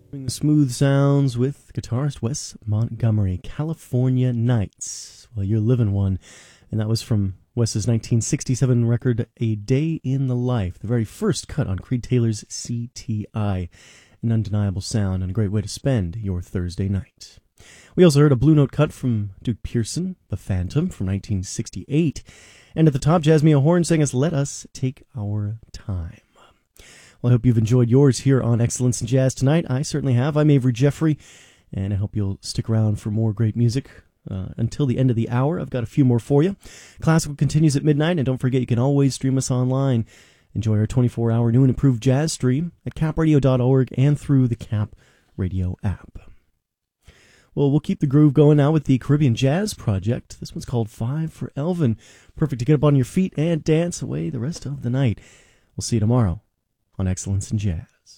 The smooth sounds with guitarist Wes Montgomery, California Nights. Well, you're living one. And that was from Wes's 1967 record, A Day in the Life, the very first cut on Creed Taylor's CTI. An undeniable sound and a great way to spend your Thursday night. We also heard a Blue Note cut from Duke Pearson, The Phantom, from 1968. And at the top, Jasmine Horn sang us Let Us Take Our Time. Well, I hope you've enjoyed yours here on Excellence in Jazz tonight. I certainly have. I'm Avery Jeffrey, and I hope you'll stick around for more great music until the end of the hour. I've got a few more for you. Classical continues at midnight, and don't forget you can always stream us online. Enjoy our 24-hour new and improved jazz stream at capradio.org and through the Cap Radio app. Well, we'll keep the groove going now with the Caribbean Jazz Project. This one's called Five for Elvin. Perfect to get up on your feet and dance away the rest of the night. We'll see you tomorrow on Excellence in Jazz.